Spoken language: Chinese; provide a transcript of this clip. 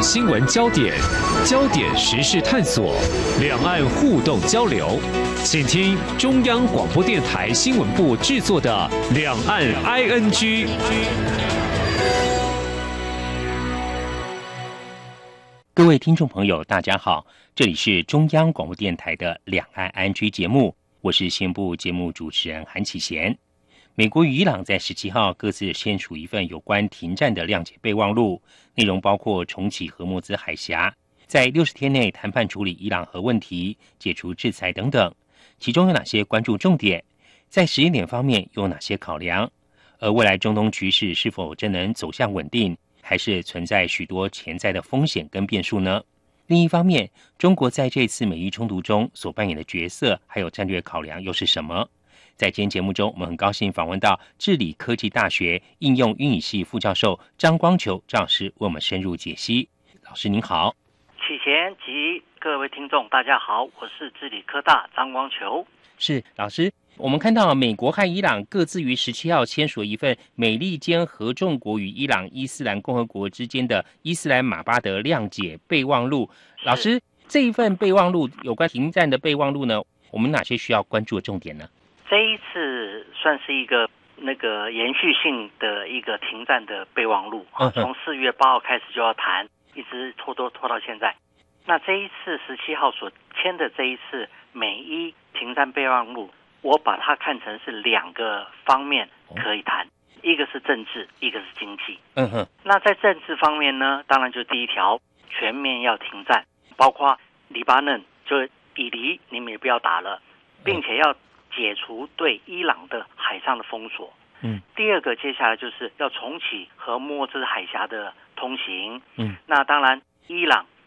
新闻焦点，焦点时事探索，两岸互动交流。请听中央广播电台新闻部制作的《两岸 ING》。 各位听众朋友，大家好，这里是中央广播电台的《两岸 ING》节目，我是新闻部节目主持人韩启贤。美国与伊朗在17号各自签署一份有关停战的谅解备忘录，内容包括重启荷默兹海峡，在60天内谈判处理伊朗核问题、解除制裁等等。其中有哪些关注重点？在时间点方面有哪些考量？而未来中东局势是否真能走向稳定，还是存在许多潜在的风险跟变数呢？另一方面，中国在这次美伊冲突中所扮演的角色还有战略考量又是什么？在今天节目中，我们很高兴访问到治理科技大学应用英语系副教授张光球张老师，为我们深入解析。老师您好。 启贤及各位听众大家好，我是治理科大张光球。 是老师，我们看到美国和伊朗各自于17号签署一份美利坚合众国与伊朗伊斯兰共和国之间的伊斯兰马巴德谅解备忘录。老师，这一份备忘录有关停战的备忘录呢，我们哪些需要关注的重点呢？ 这一次算是一个延续性的一个停战的备忘录，从4月8号开始就要谈，一直拖到现在。那这一次17号所签的这一次美伊停战备忘录，我把它看成是2个方面可以谈，一个是政治，一个是经济。那在政治方面呢，当然就第一条，全面要停战，包括黎巴嫩就以黎你们也不要打了，并且要解除对伊朗的海上的封锁。第二个接下来就是要重启荷默兹海峡的通行。那当然伊朗